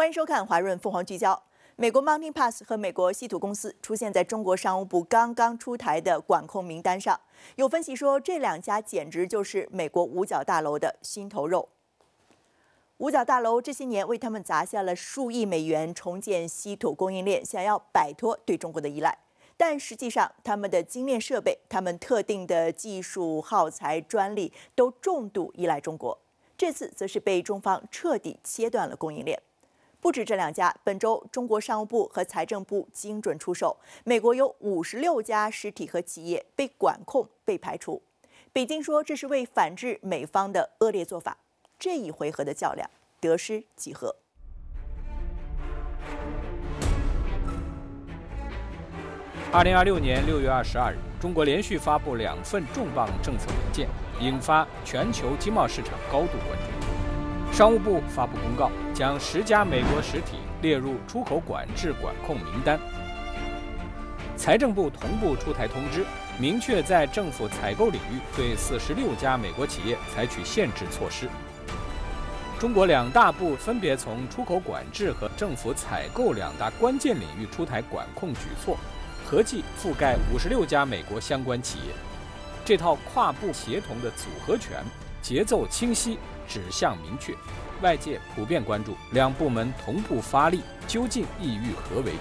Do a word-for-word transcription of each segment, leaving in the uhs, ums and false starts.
欢迎收看华润凤凰聚焦。美国 Mountain Pass 和美国稀土公司出现在中国商务部刚刚出台的管控名单上。有分析说，这两家简直就是美国五角大楼的心头肉。五角大楼这些年为他们砸下了数亿美元，重建稀土供应链，想要摆脱对中国的依赖。但实际上，他们的精炼设备、他们特定的技术耗材、专利都重度依赖中国。这次则是被中方彻底切断了供应链。不止这两家，本周中国商务部和财政部精准出手，美国有五十六家实体和企业被管控、被排除。北京说这是为反制美方的恶劣做法。这一回合的较量得失几何？ 二零二六年六月二十二日，中国连续发布两份重磅政策文件，引发全球经贸市场高度关注。商务部发布公告，将十家美国实体列入出口管制管控名单。财政部同步出台通知，明确在政府采购领域对四十六家美国企业采取限制措施。中国两大部分别从出口管制和政府采购两大关键领域出台管控举措，合计覆盖五十六家美国相关企业。这套跨部协同的组合拳，节奏清晰，指向明确，外界普遍关注两部门同步发力究竟意欲何为。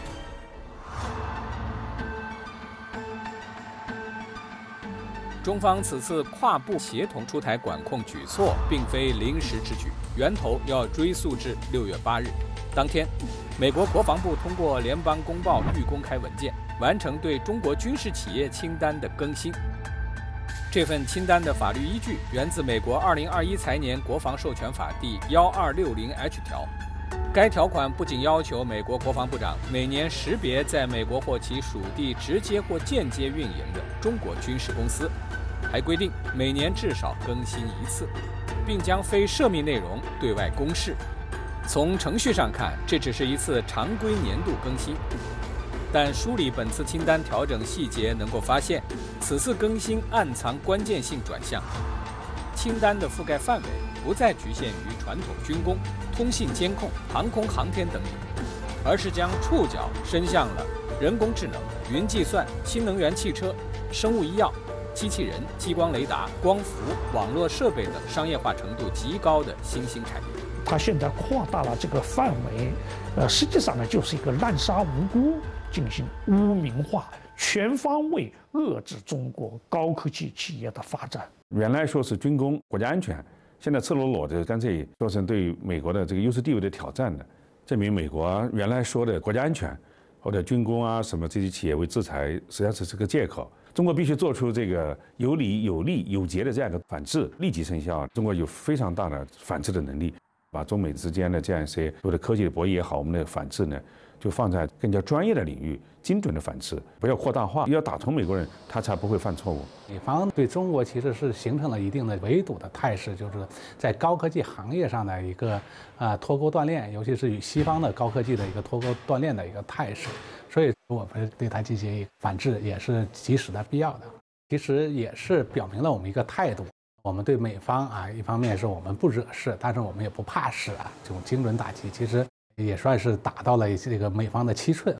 中方此次跨部协同出台管控举措，并非临时之举，源头要追溯至六月八日。当天，美国国防部通过联邦公报预公开文件，完成对中国军事企业清单的更新。这份清单的法律依据源自美国二零二一财年国防授权法第一二六零 H 条。该条款不仅要求美国国防部长每年识别在美国或其属地直接或间接运营的中国军事公司，还规定每年至少更新一次，并将非涉密内容对外公示。从程序上看，这只是一次常规年度更新，但梳理本次清单调整细节，能够发现此次更新暗藏关键性转向。清单的覆盖范围不再局限于传统军工、通信监控、航空航天等领域，而是将触角伸向了人工智能、云计算、新能源汽车、生物医药、机器人、激光雷达、光伏、网络设备等商业化程度极高的新兴产业。 它现在扩大了这个范围，呃，实际上呢就是一个滥杀无辜，进行污名化，全方位遏制中国高科技企业的发展。 原来说是军工、国家安全，现在赤裸裸的干脆说成对美国的这个优势地位的挑战的，证明美国原来说的国家安全或者军工啊什么这些企业为制裁，实际上是这个借口。中国必须做出这个有理、有利、有节的这样一个反制，立即生效。中国有非常大的反制的能力，把中美之间的这样一些所谓的科技的博弈也好，我们的反制呢，就放在更加专业的领域，精准的反制，不要扩大化，要打通美国人，他才不会犯错误。 美方对中国其实是形成了一定的围堵的态势，就是在高科技行业上的一个啊脱钩断链，尤其是与西方的高科技的一个脱钩断链的一个态势。所以我们对它进行反制也是及时的必要的。其实也是表明了我们一个态度。我们对美方啊，一方面是我们不惹事，但是我们也不怕事啊。这种精准打击，其实也算是打到了这个美方的七寸。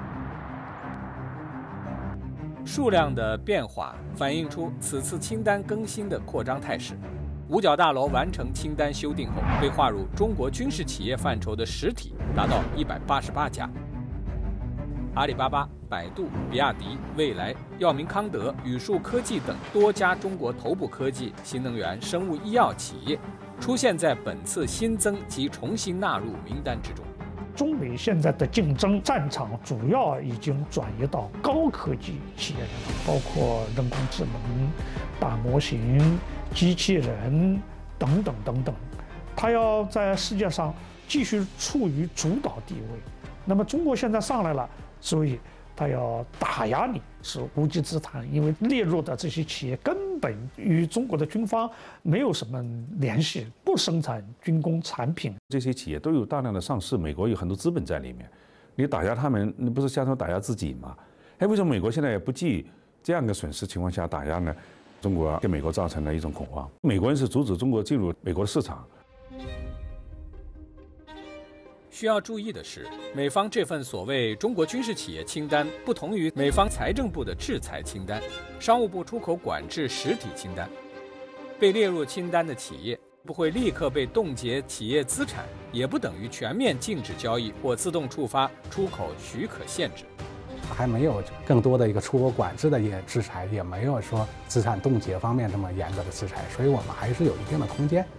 数量的变化反映出此次清单更新的扩张态势。五角大楼完成清单修订后，被划入中国军事企业范畴的实体达到一百八十八家。阿里巴巴、百度、比亚迪、蔚来、药明康德、宇树科技等多家中国头部科技、新能源、生物医药企业出现在本次新增及重新纳入名单之中。 中美现在的竞争战场主要已经转移到高科技企业上，包括人工智能、大模型、机器人等等等等，它要在世界上继续处于主导地位。那么中国现在上来了，所以它要打压你是无稽之谈，因为列入的这些企业根本与中国的军方没有什么联系，不生产军工产品。 这些企业都有大量的上市，美国有很多资本在里面，你打压他们，那不是相当于打压自己吗？哎，为什么美国现在也不计这样的损失情况下打压呢？中国给美国造成了一种恐慌，美国人是阻止中国进入美国的市场。 需要注意的是，美方这份所谓中国军事企业清单不同于美方财政部的制裁清单、商务部出口管制实体清单。被列入清单的企业不会立刻被冻结企业资产，也不等于全面禁止交易或自动触发出口许可限制。 还没有更多的一个出口管制的也制裁，也没有说资产冻结方面这么严格的制裁，所以我们还是有一定的空间。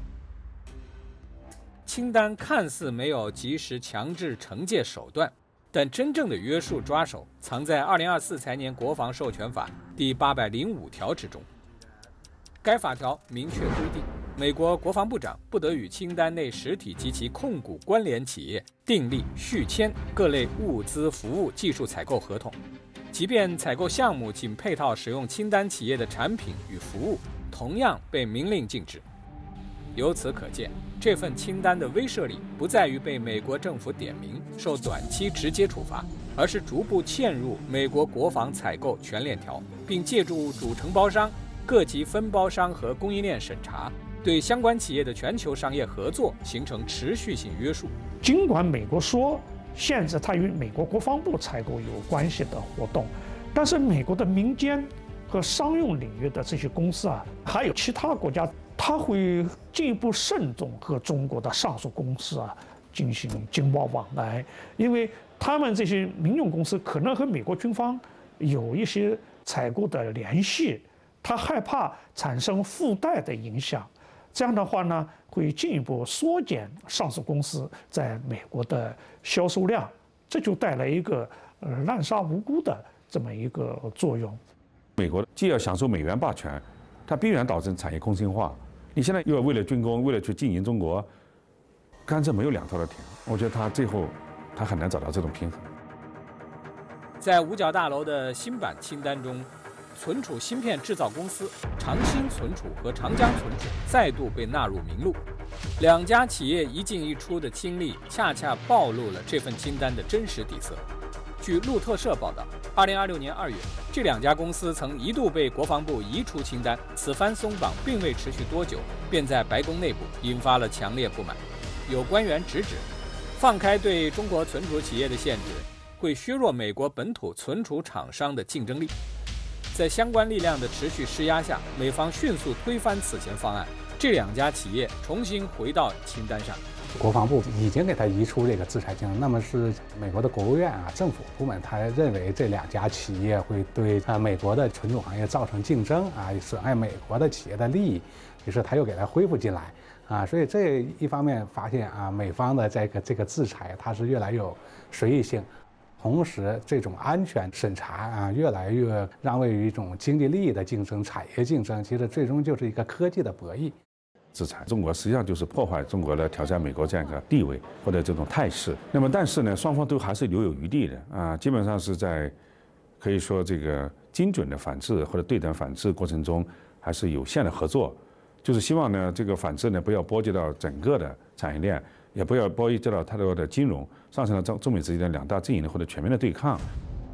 清单看似没有及时强制惩戒手段，但真正的约束抓手藏在二零二四财年国防授权法第八百零五条之中。该法条明确规定，美国国防部长不得与清单内实体及其控股关联企业订立、续签各类物资、服务、技术采购合同，即便采购项目仅配套使用清单企业的产品与服务，同样被明令禁止。由此可见，这份清单的威慑力不在于被美国政府点名受短期直接处罚，而是逐步嵌入美国国防采购全链条，并借助主承包商、各级分包商和供应链审查，对相关企业的全球商业合作形成持续性约束。 尽管美国说限制它与美国国防部采购有关系的活动，但是美国的民间和商用领域的这些公司啊，还有其他国家，它会进一步慎重和中国的上述公司啊进行经贸往来，因为他们这些民用公司可能和美国军方有一些采购的联系，他害怕产生附带的影响。这样的话呢，会进一步缩减上市公司在美国的销售量，这就带来一个呃滥杀无辜的这么一个作用。 美国既要享受美元霸权，它必然导致产业空心化。你现在又要为了军工，为了去经营中国，甘蔗没有两头的甜。我觉得他最后他很难找到这种平衡。 在五角大楼的新版清单中，存储芯片制造公司长兴存储和长江存储再度被纳入名录。两家企业一进一出的经历，恰恰暴露了这份清单的真实底色。据路透社报道，二零二六年二月，这两家公司曾一度被国防部移出清单，此番松绑并未持续多久，便在白宫内部引发了强烈不满。有官员直指，放开对中国存储企业的限制，会削弱美国本土存储厂商的竞争力。在相关力量的持续施压下，美方迅速推翻此前方案，这两家企业重新回到清单上。 国防部已经给他移出这个制裁清单，那么是美国的国务院啊，政府部门他认为这两家企业会对啊美国的存储行业造成竞争啊，损害美国的企业的利益，于是他又给他恢复进来啊，所以这一方面发现啊，美方的这个这个制裁它是越来越有随意性。同时，这种安全审查啊，越来越让位于一种经济利益的竞争、产业竞争，其实最终就是一个科技的博弈。 制裁中国实际上就是破坏中国的挑战美国这样一个地位或者这种态势。那么，但是呢，双方都还是留有余地的啊，基本上是在可以说这个精准的反制或者对等反制过程中，还是有限的合作，就是希望呢，这个反制呢不要波及到整个的产业链，也不要波及到太多的金融，上升了中中美之间的两大阵营的或者全面的对抗。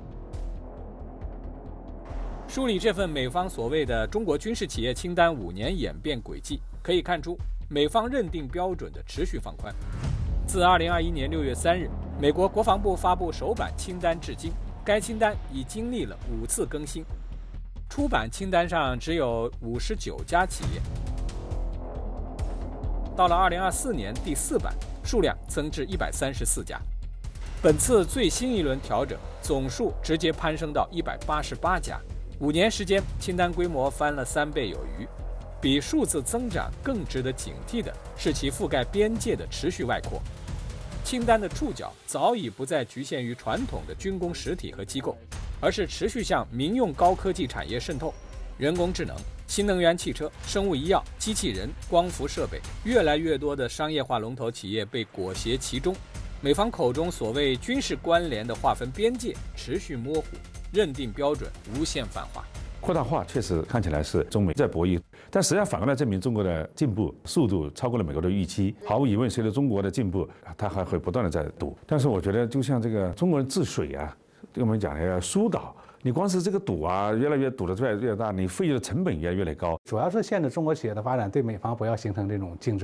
梳理这份美方所谓的中国军事企业清单五年演变轨迹，可以看出美方认定标准的持续放宽。自二零二一年六月三日，美国国防部发布首版清单至今，该清单已经历了五次更新。初版清单上只有五十九家企业，到了二零二四年第四版，数量增至一百三十四家。本次最新一轮调整，总数直接攀升到一百八十八家。五年时间，清单规模翻了三倍有余。比数字增长更值得警惕的是其覆盖边界的持续外扩。清单的触角早已不再局限于传统的军工实体和机构，而是持续向民用高科技产业渗透。人工智能、新能源汽车、生物医药、机器人、光伏设备，越来越多的商业化龙头企业被裹挟其中。美方口中所谓军事关联的划分边界持续模糊，认定标准无限泛化。 扩大化确实看起来是中美在博弈，但实际上反过来证明中国的进步速度超过了美国的预期。毫无疑问，随着中国的进步，它还会不断的在赌。但是我觉得，就像这个中国人治水啊，对我们讲的要疏导，你光是这个赌啊，越来越赌的越来越大，你费的成本也越来越高。 主要是限制中国企业的发展，对美方不要形成这种竞争。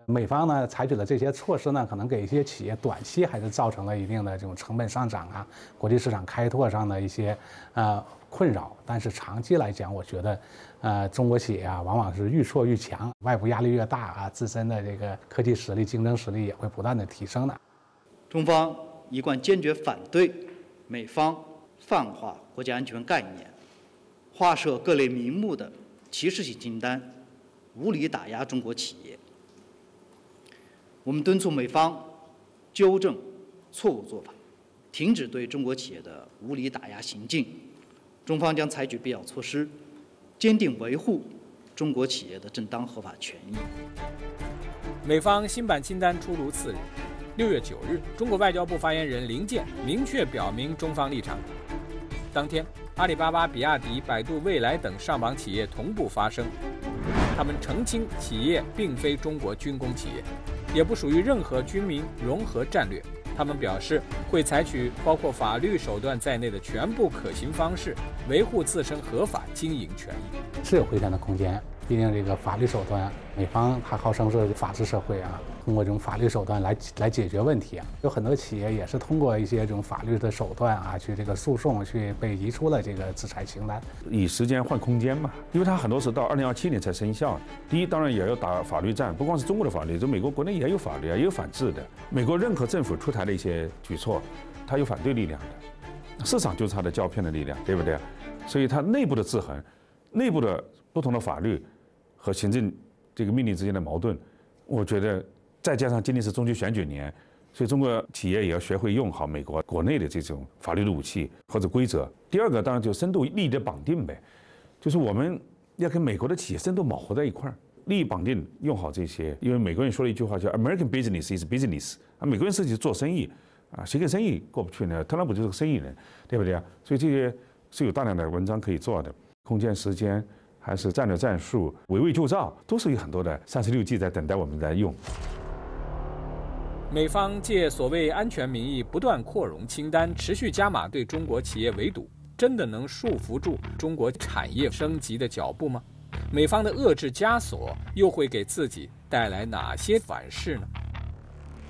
美方呢采取的这些措施呢，可能给一些企业短期还是造成了一定的这种成本上涨啊、国际市场开拓上的一些呃困扰。但是长期来讲，我觉得，呃，中国企业啊，往往是愈挫愈强，外部压力越大啊，自身的这个科技实力、竞争实力也会不断的提升的。 中方一贯坚决反对美方泛化国家安全概念，划设各类名目的歧视性清单，无理打压中国企业。我们敦促美方纠正错误做法，停止对中国企业的无理打压行径。中方将采取必要措施，坚定维护中国企业的正当合法权益。 美方新版清单出炉次日，六月九日，中国外交部发言人林健明确表明中方立场。当天，阿里巴巴、比亚迪、百度、蔚来等上榜企业同步发声，他们澄清企业并非中国军工企业，也不属于任何军民融合战略。他们表示会采取包括法律手段在内的全部可行方式，维护自身合法经营权益。 是有回旋的空间，毕竟这个法律手段，美方它号称是法治社会啊，通过这种法律手段来来解决问题啊。有很多企业也是通过一些这种法律的手段啊，去这个诉讼，去被移出了这个制裁清单。 以时间换空间嘛，因为它很多是到二零二七年才生效。第一，当然也要打法律战，不光是中国的法律，就美国国内也有法律啊，也有反制的。美国任何政府出台的一些举措，它有反对力量的，市场就是它的胶片的力量，对不对？所以它内部的制衡，内部的不同的法律和行政这个命令之间的矛盾，我觉得再加上今年是中期选举年，所以中国企业也要学会用好美国国内的这种法律的武器或者规则。第二个当然就深度利益的绑定呗，就是我们要跟美国的企业深度铆合在一块儿，利益绑定用好这些。因为美国人说了一句话叫 American business is business 啊，美国人是去做生意啊，谁跟生意过不去呢？特朗普就是个生意人，对不对啊？所以这些是有大量的文章可以做的，空间、时间。还是战略战术、围魏救赵，都是有很多的三十六计在等待我们来用。 美方借所谓安全名义不断扩容清单，持续加码对中国企业围堵，真的能束缚住中国产业升级的脚步吗？美方的遏制枷锁又会给自己带来哪些反噬呢？